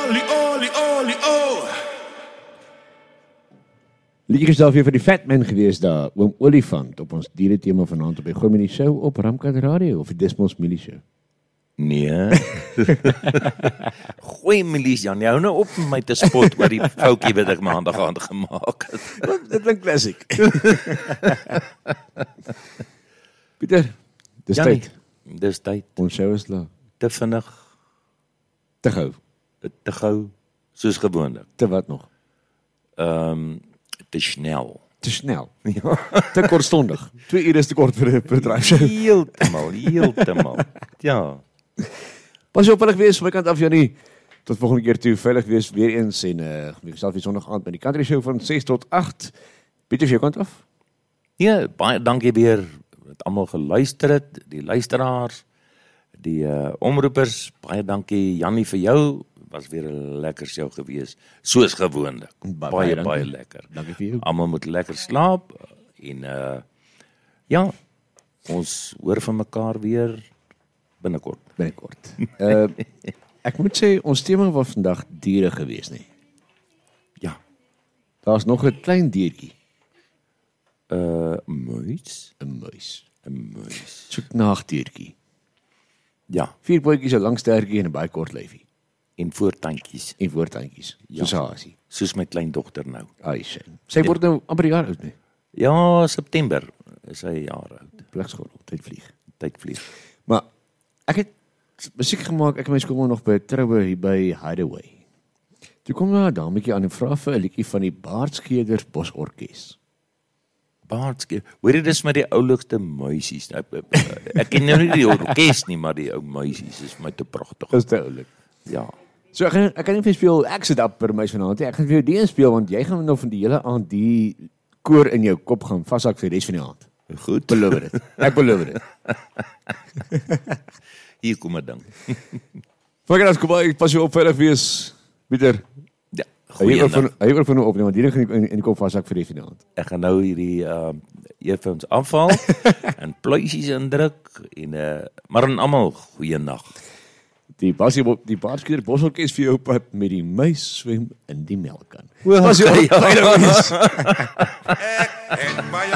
Liedjie is daar weer vir die Fat Man gewees daar, Oom Olifant, op ons dierethema vanaand op die Gooi Minnie Show op Ramkat Radio, of die Dismos Milie Show. Nee. Gooi Milies, Jan, jy hou nou op met my te spot oor die foutjie wat ek maandag aan gemaak het. Dit klink klassiek. Pieter, dis Janie, tyd. Dis tyd. Ons show is klaar. Te vinnig, Te gou. te gou, soos gewoonlik. Te wat nog? Te snel. Te snel. Ja. Te kortstondig. 2 ure is te kort vir 'n bedryfshow. Heeltemal. Ja. Pas op, veilig wees, my kant af, Janie. Tot volgende keer toe, veilig wees weer eens en ek sal weer Sondag aand by die Country Show van 6 tot 8. Pieter, jou kant af? Ja, baie dankie weer dat almal geluister het, die luisteraars, die omroepers, baie dankie Jannie vir jou, was weer 'n lekker show gewees, soos gewoonlik. Baie lekker. Dankie vir jou. Almal moet lekker slaap en ja, ons hoor van mekaar weer binnekort. Ek moet sê, ons tema was vandag diere gewees, nie? Ja, Daar's nog 'n klein diertjie, muis, 'n muis. 'n muis. So 'n knaagdiertjie. Ja, 4 pootjies, 'n lang stertjie en 'n baie kort lyfie. en voortandjies, En voortandjies, soos hasie. soos my kleindogter nou. Ai, sy word nou amper 'n jaar oud, nie? Ja, September is hy 'n jaar oud. Pligskool, tyd vlieg. Tyd vlieg. Maar ek het musiek gemaak, ek en my skoolma nog by 'n troue hier by Hideaway. Toe kom daar 'n dametjie aan en vra vir 'n liedjie van die Baardskeders Bosorkes. Baardske. Hoor jy, dis met die oulikste muisies. Ek ken nou nie die orkes nie, maar die ou muisies is my te pragtig. Dis te oulik. Ja. So ek kan nie vir jou speel Ek sit op per muis vanaand nie. Ek gaan vir jou die een speel want jy gaan nou van die hele aand die koor in jou kop gaan vashak vir die res van die aand. Goed. Beloof dit. Ek beloof dit. Hier kom 'n ding. Vandag kom ek pas jou op veilig wees. Pieter, Ja. hy Goeiedag. oor van nou opneem want hierdie gaan in die kop vashak vir die res van die aand. Ek gaan nou hierdie earphones afhaal en pluisies indruk en maar aan almal goeiedag. Die Baardskeders Bosorkes vir jou pad met die muis swem in die melkkan. Pas jou op, veilig wees. En